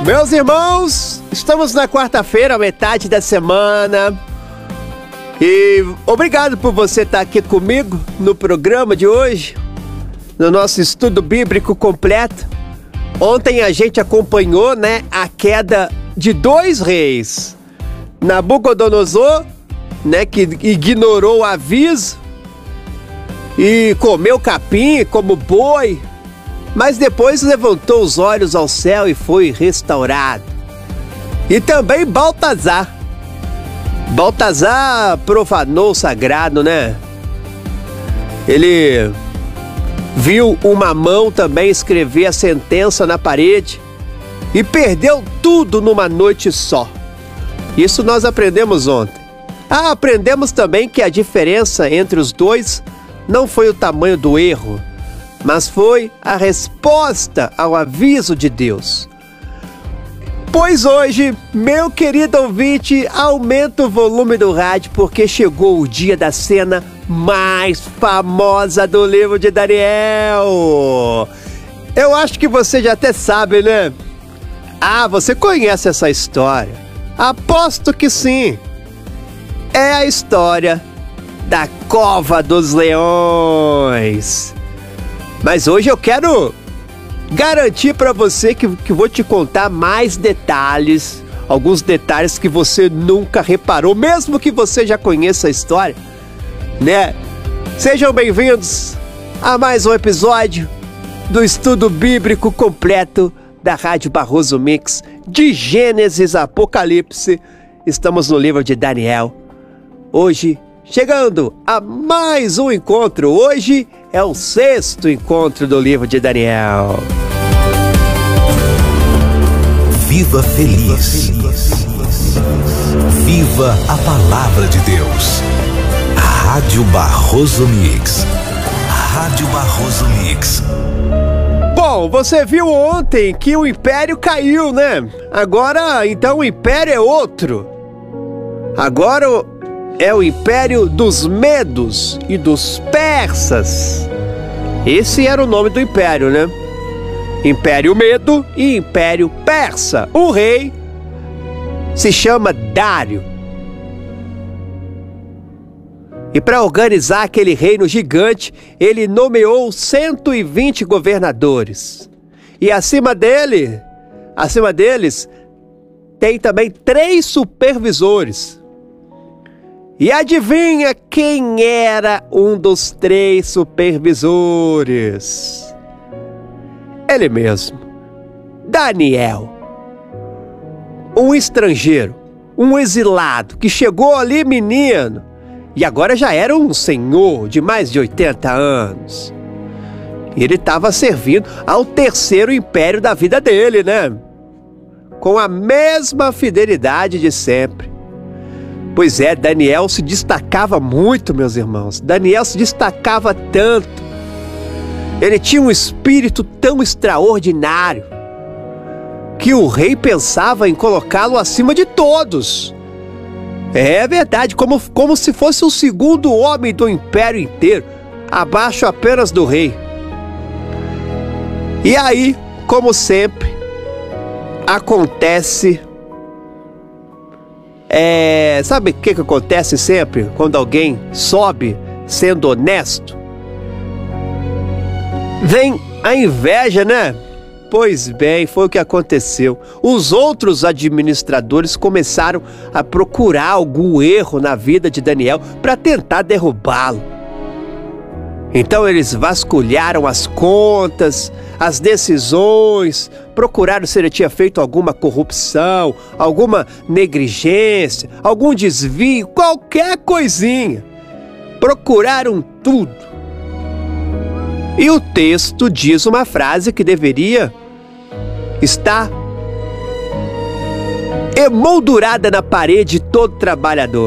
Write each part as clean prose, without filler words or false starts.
Meus irmãos, estamos na quarta-feira, metade da semana. E obrigado por você estar aqui comigo no programa de hoje, no nosso estudo bíblico completo. Ontem a gente acompanhou, a queda de 2 reis. Nabucodonosor, que ignorou o aviso e comeu capim como boi, mas depois levantou os olhos ao céu e foi restaurado. E também Baltazar. Baltazar profanou o sagrado, Ele viu uma mão também escrever a sentença na parede e perdeu tudo numa noite só. Isso nós aprendemos ontem. Aprendemos também que a diferença entre os dois não foi o tamanho do erro, mas foi a resposta ao aviso de Deus. Pois hoje, meu querido ouvinte, aumenta o volume do rádio porque chegou o dia da cena mais famosa do livro de Daniel. Eu acho que você já até sabe, você conhece essa história. Aposto que sim. É a história da Cova dos Leões. Mas hoje eu quero garantir para você que vou te contar mais detalhes, alguns detalhes que você nunca reparou, mesmo que você já conheça a história, Sejam bem-vindos a mais um episódio do estudo bíblico completo da Rádio Barroso Mix, de Gênesis a Apocalipse. Estamos no livro de Daniel. Hoje, chegando a mais um encontro. Hoje é o 6º encontro do livro de Daniel. Viva feliz. Viva a palavra de Deus. Rádio Barroso Mix. Rádio Barroso Mix. Bom, você viu ontem que o império caiu, Agora, então, o império é outro. Agora é o império dos Medos e dos Persas. Esse era o nome do império, Império Medo e Império Persa. O rei se chama Dário. E para organizar aquele reino gigante, ele nomeou 120 governadores. E acima deles, tem também 3 supervisores. E adivinha quem era um dos 3 supervisores? Ele mesmo, Daniel. Um estrangeiro, um exilado que chegou ali menino e agora já era um senhor de mais de 80 anos. Ele estava servindo ao 3º império da vida dele, Com a mesma fidelidade de sempre. Pois é, Daniel se destacava muito, meus irmãos. Daniel se destacava tanto. Ele tinha um espírito tão extraordinário que o rei pensava em colocá-lo acima de todos. É verdade, como se fosse o 2º homem do império inteiro, abaixo apenas do rei. E aí, como sempre, acontece... sabe o que acontece sempre quando alguém sobe sendo honesto? Vem a inveja, Pois bem, foi o que aconteceu. Os outros administradores começaram a procurar algum erro na vida de Daniel para tentar derrubá-lo. Então eles vasculharam as contas, as decisões, procuraram se ele tinha feito alguma corrupção, alguma negligência, algum desvio, qualquer coisinha. Procuraram tudo. E o texto diz uma frase que deveria estar emoldurada na parede de todo trabalhador.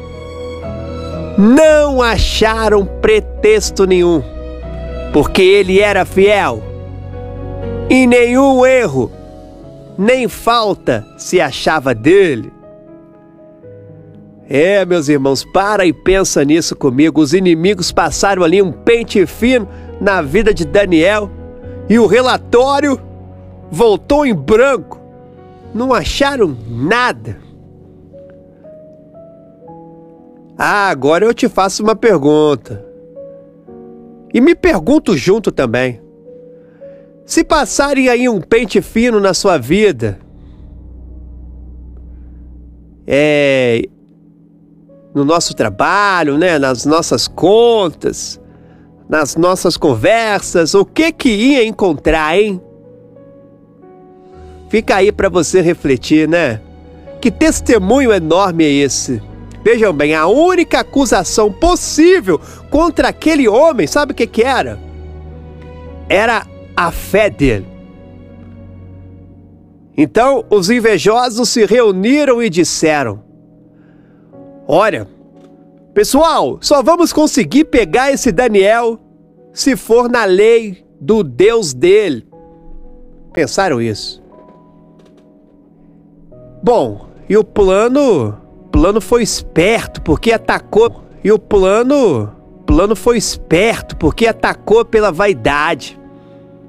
Não acharam pretexto nenhum, porque ele era fiel, e nenhum erro, nem falta se achava dele. Meus irmãos, para e pensa nisso comigo. Os inimigos passaram ali um pente fino na vida de Daniel e o relatório voltou em branco. Não acharam nada. Ah, agora eu te faço uma pergunta. E me pergunto junto também. Se passarem aí um pente fino na sua vida, no nosso trabalho, né, nas nossas contas, nas nossas conversas, o que ia encontrar, hein? Fica aí para você refletir, né? Que testemunho enorme é esse? Vejam bem, a única acusação possível contra aquele homem, sabe o que era? Era a fé dele. Então, os invejosos se reuniram e disseram: olha, pessoal, só vamos conseguir pegar esse Daniel se for na lei do Deus dele. Pensaram isso. Bom, e o plano foi esperto porque atacou. E o plano foi esperto porque atacou pela vaidade.